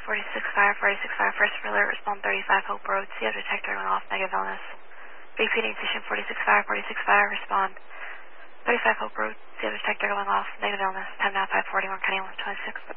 46 fire, first alert, respond 35 Hope Road, CO detector going off, negative illness. Repeating station 46 fire, respond 35 Hope Road, CO detector going off, negative illness, time now 5:41, Kenny 126.